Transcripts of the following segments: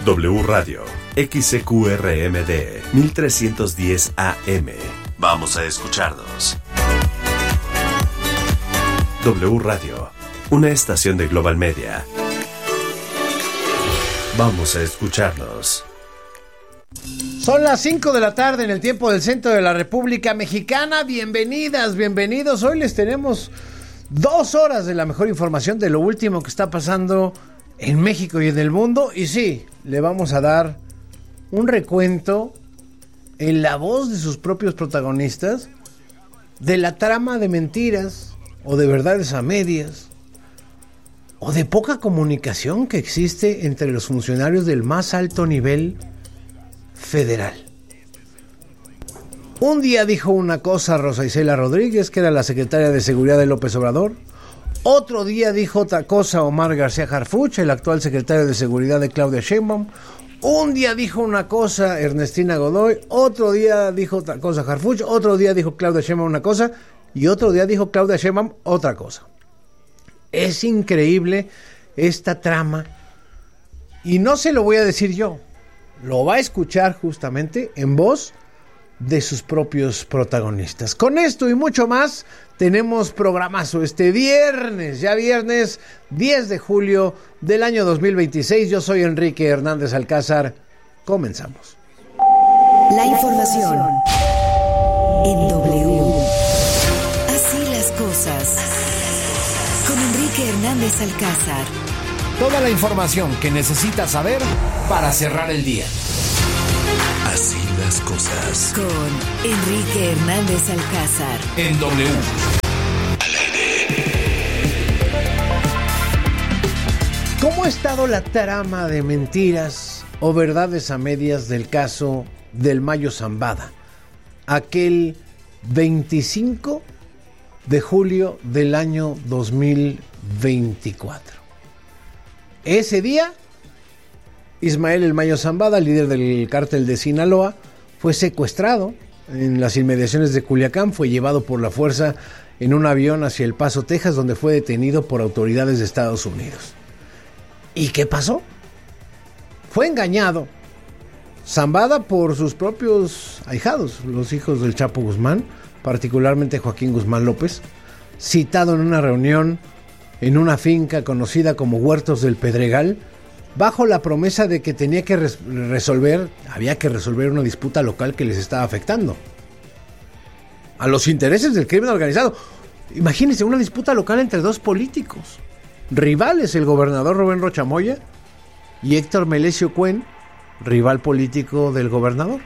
W Radio, XCQRMD, 1310 AM. Vamos a escucharnos. W Radio, una estación de Global Media. Vamos a escucharnos. Son las 5 de la tarde en el tiempo del centro de la República Mexicana. Bienvenidas, bienvenidos. Hoy les tenemos 2 horas de la mejor información de lo último que está pasando en México y en el mundo. Y sí, le vamos a dar un recuento en la voz de sus propios protagonistas de la trama de mentiras o de verdades a medias o de poca comunicación que existe entre los funcionarios del más alto nivel federal. Un día dijo una cosa Rosa Isela Rodríguez, que era la secretaria de Seguridad de López Obrador. Otro día dijo otra cosa Omar García Harfuch, el actual secretario de Seguridad de Claudia Sheinbaum. Un día dijo una cosa Ernestina Godoy, otro día dijo otra cosa Harfuch, otro día dijo Claudia Sheinbaum una cosa y otro día dijo Claudia Sheinbaum otra cosa. Es increíble esta trama y no se lo voy a decir yo, lo va a escuchar justamente en voz de sus propios protagonistas. Con esto y mucho más tenemos programazo este viernes, ya viernes 10 de julio del año 2026. Yo soy Enrique Hernández Alcázar. Comenzamos. La información en W. Así las cosas. Con Enrique Hernández Alcázar. Toda la información que necesitas saber para cerrar el día. Así las cosas. Con Enrique Hernández Alcázar. En W. Al aire. ¿Cómo ha estado la trama de mentiras o verdades a medias del caso del Mayo Zambada? Aquel 25 de julio del año 2024. Ese día, Ismael El Mayo Zambada, líder del cártel de Sinaloa, fue secuestrado en las inmediaciones de Culiacán, fue llevado por la fuerza en un avión hacia El Paso, Texas, donde fue detenido por autoridades de Estados Unidos. ¿Y qué pasó? Fue engañado Zambada por sus propios ahijados, los hijos del Chapo Guzmán, particularmente Joaquín Guzmán López, citado en una reunión en una finca conocida como Huertos del Pedregal, bajo la promesa de que había que resolver una disputa local que les estaba afectando a los intereses del crimen organizado. Imagínense una disputa local entre dos políticos rivales, el gobernador Rubén Rocha Moya y Héctor Melesio Cuen, rival político del gobernador.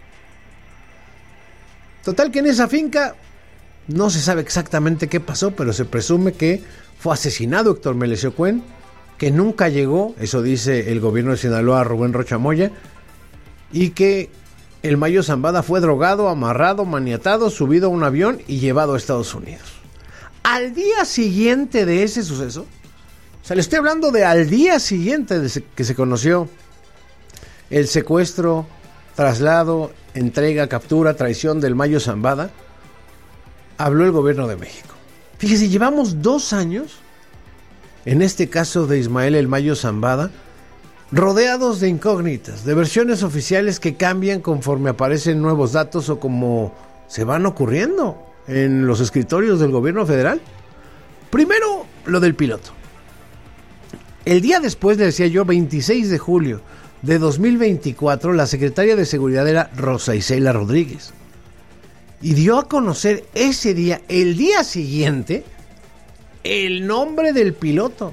Total que en esa finca no se sabe exactamente qué pasó, pero se presume que fue asesinado Héctor Melesio Cuen, que nunca llegó, eso dice el gobierno de Sinaloa, Rubén Rocha Moya, y que el Mayo Zambada fue drogado, amarrado, maniatado, subido a un avión y llevado a Estados Unidos. Al día siguiente de ese suceso, o sea, le estoy hablando de al día siguiente de que se conoció el secuestro, traslado, entrega, captura, traición del Mayo Zambada, habló el gobierno de México. Fíjese, llevamos 2 años, en este caso de Ismael El Mayo Zambada, rodeados de incógnitas, de versiones oficiales que cambian conforme aparecen nuevos datos o como se van ocurriendo en los escritorios del gobierno federal. Primero, lo del piloto. El día después, le decía yo, 26 de julio de 2024, la secretaria de Seguridad era Rosa Isela Rodríguez. Y dio a conocer ese día, el día siguiente, el nombre del piloto.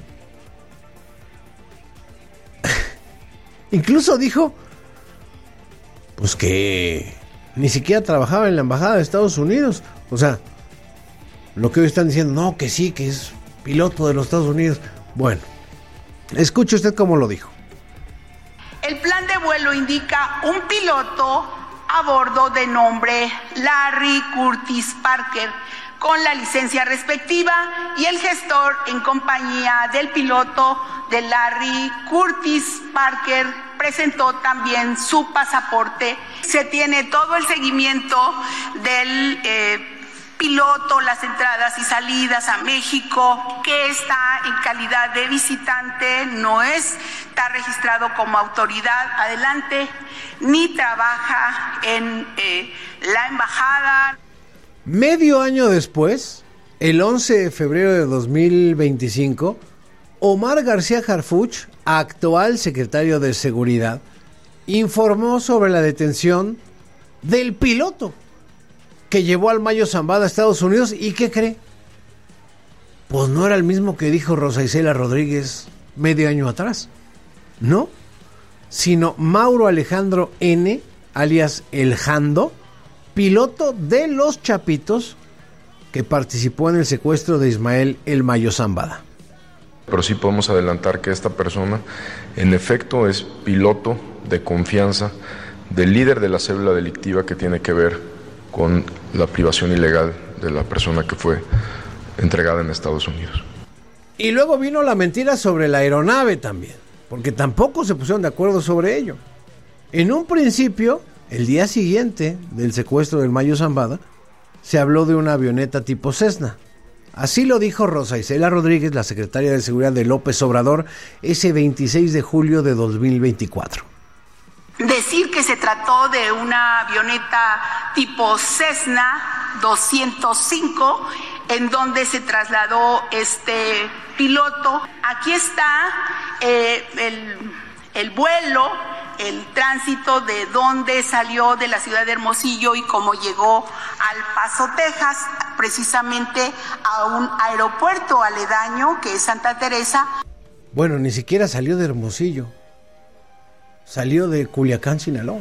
Incluso dijo, pues que ni siquiera trabajaba en la embajada de Estados Unidos. O sea, lo que hoy están diciendo, no, que sí, que es piloto de los Estados Unidos. Bueno, escuche usted cómo lo dijo. El plan de vuelo indica un piloto a bordo de nombre Larry Curtis Parker, con la licencia respectiva, y el gestor en compañía del piloto de Larry Curtis Parker presentó también su pasaporte. Se tiene todo el seguimiento del piloto, las entradas y salidas a México, que está en calidad de visitante, no es está registrado como autoridad adelante, ni trabaja en la embajada. Medio año después, el 11 de febrero de 2025, Omar García Harfuch, actual secretario de Seguridad, informó sobre la detención del piloto que llevó al Mayo Zambada a Estados Unidos. ¿Y qué cree? Pues no era el mismo que dijo Rosa Isela Rodríguez medio año atrás, ¿no? Sino Mauro Alejandro N., alias El Jando, piloto de los Chapitos, que participó en el secuestro de Ismael El Mayo Zambada. Pero sí podemos adelantar que esta persona, en efecto, es piloto de confianza del líder de la célula delictiva que tiene que ver con la privación ilegal de la persona que fue entregada en Estados Unidos. Y luego vino la mentira sobre la aeronave también, porque tampoco se pusieron de acuerdo sobre ello. En un principio, el día siguiente del secuestro del Mayo Zambada, se habló de una avioneta tipo Cessna. Así lo dijo Rosa Isela Rodríguez, la secretaria de Seguridad de López Obrador, ese 26 de julio de 2024. Decir que se trató de una avioneta tipo Cessna 205, en donde se trasladó este piloto. Aquí está el vuelo, el tránsito de dónde salió de la ciudad de Hermosillo y cómo llegó al Paso, Texas, precisamente a un aeropuerto aledaño que es Santa Teresa. Bueno, ni siquiera salió de Hermosillo. Salió de Culiacán, Sinaloa.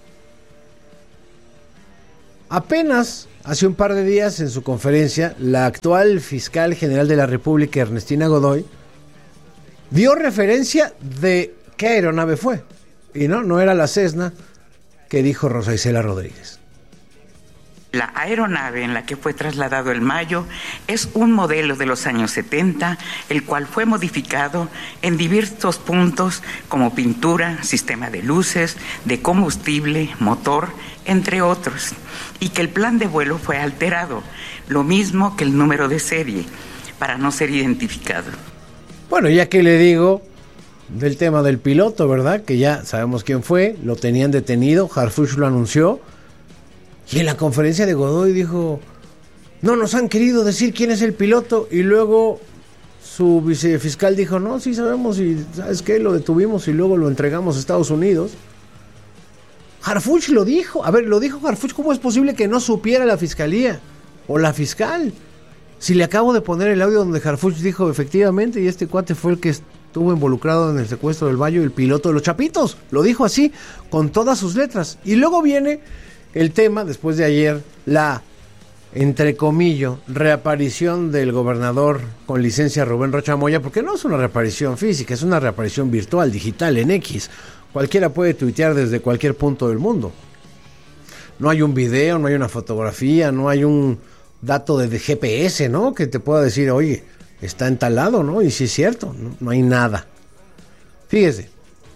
Apenas hace un par de días, en su conferencia, la actual fiscal general de la República, Ernestina Godoy, dio referencia de qué aeronave fue. Y no era la Cessna que dijo Rosa Isela Rodríguez. La aeronave en la que fue trasladado el Mayo es un modelo de los años 70, el cual fue modificado en diversos puntos como pintura, sistema de luces, de combustible, motor, entre otros, y que el plan de vuelo fue alterado, lo mismo que el número de serie, para no ser identificado. Bueno, ya que le digo del tema del piloto, ¿verdad? Que ya sabemos quién fue, lo tenían detenido, Harfuch lo anunció. Y en la conferencia de Godoy dijo, no nos han querido decir quién es el piloto. Y luego su vicefiscal dijo, no, sí sabemos, y ¿sabes qué? Lo detuvimos y luego lo entregamos a Estados Unidos. Harfuch lo dijo. A ver, lo dijo Harfuch. ¿Cómo es posible que no supiera la fiscalía o la fiscal? Si le acabo de poner el audio donde Harfuch dijo, efectivamente, y este cuate fue el que estuvo involucrado en el secuestro del Mayo, el piloto de los Chapitos. Lo dijo así, con todas sus letras. Y luego viene el tema, después de ayer, la, entre comillas, reaparición del gobernador con licencia Rubén Rocha Moya, porque no es una reaparición física, es una reaparición virtual, digital, en X. Cualquiera puede tuitear desde cualquier punto del mundo. No hay un video, no hay una fotografía, no hay un dato de GPS, ¿no? Que te pueda decir, oye, está en tal lado, ¿no? Y sí es cierto, no hay nada. Fíjese.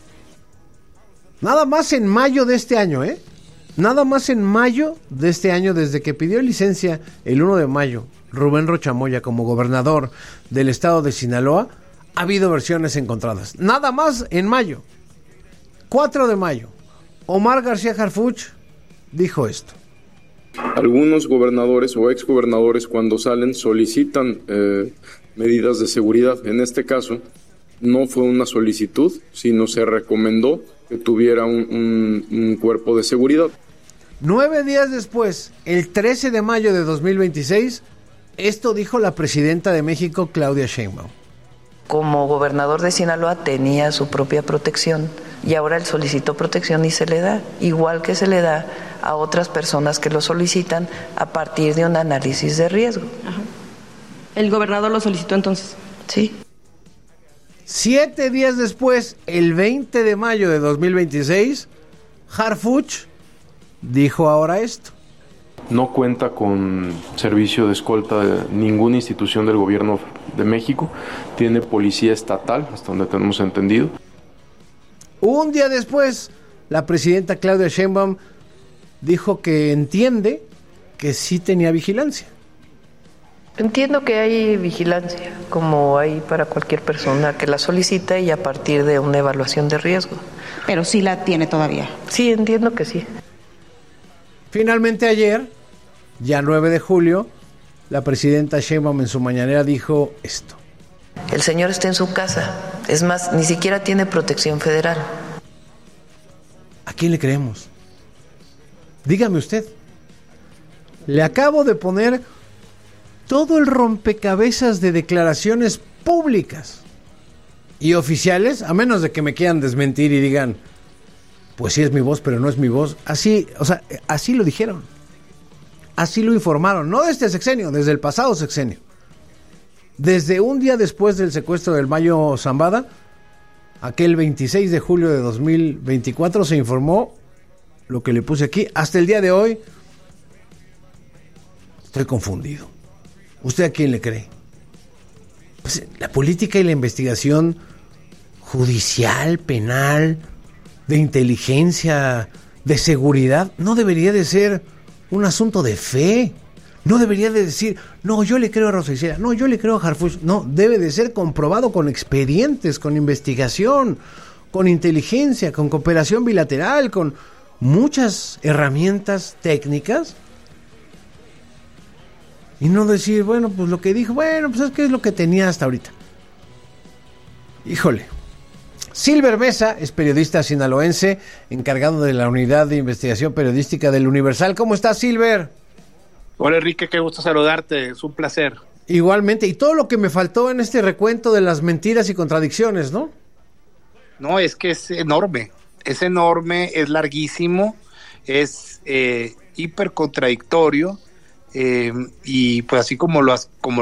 Nada más en mayo de este año, Nada más en mayo de este año, desde que pidió licencia el 1 de mayo, Rubén Rocha Moya como gobernador del estado de Sinaloa, ha habido versiones encontradas. Nada más en mayo. 4 de mayo, Omar García Harfuch dijo esto. Algunos gobernadores o exgobernadores, cuando salen, solicitan medidas de seguridad. En este caso, no fue una solicitud, sino se recomendó que tuviera un cuerpo de seguridad. 9 días después, el 13 de mayo de 2026, esto dijo la presidenta de México, Claudia Sheinbaum. Como gobernador de Sinaloa tenía su propia protección y ahora él solicitó protección y se le da, igual que se le da a otras personas que lo solicitan a partir de un análisis de riesgo. Ajá. ¿El gobernador lo solicitó entonces? Sí. 7 días después, el 20 de mayo de 2026, Harfuch dijo ahora esto. No cuenta con servicio de escolta de ninguna institución del gobierno de México. Tiene policía estatal, hasta donde tenemos entendido. Un día después, la presidenta Claudia Sheinbaum dijo que entiende que sí tenía vigilancia. Entiendo que hay vigilancia, como hay para cualquier persona que la solicita y a partir de una evaluación de riesgo. Pero sí la tiene todavía. Sí, entiendo que sí. Finalmente ayer, ya 9 de julio, la presidenta Sheinbaum en su mañanera dijo esto. El señor está en su casa. Es más, ni siquiera tiene protección federal. ¿A quién le creemos? Dígame usted. Le acabo de poner todo el rompecabezas de declaraciones públicas y oficiales, a menos de que me quieran desmentir y digan, pues sí es mi voz, pero no es mi voz. Así, o sea, así lo dijeron. Así lo informaron, no de este sexenio, desde el pasado sexenio. Desde un día después del secuestro del Mayo Zambada, aquel 26 de julio de 2024, se informó lo que le puse aquí. Hasta el día de hoy, estoy confundido. ¿Usted a quién le cree? Pues la política y la investigación judicial, penal, de inteligencia, de seguridad, no debería de ser un asunto de fe. No debería de decir, no, yo le creo a Rosa Isela, no, yo le creo a Harfuch. No, debe de ser comprobado con expedientes, con investigación, con inteligencia, con cooperación bilateral, con muchas herramientas técnicas. Y no decir, bueno, pues lo que dijo, bueno, pues es que es lo que tenía hasta ahorita. Híjole. Silver Mesa es periodista sinaloense, encargado de la unidad de investigación periodística del Universal. ¿Cómo estás, Silver? Hola, Enrique, qué gusto saludarte, es un placer. Igualmente, y todo lo que me faltó en este recuento de las mentiras y contradicciones, ¿no? No, es que es enorme, es larguísimo, es hiper contradictorio, y pues así como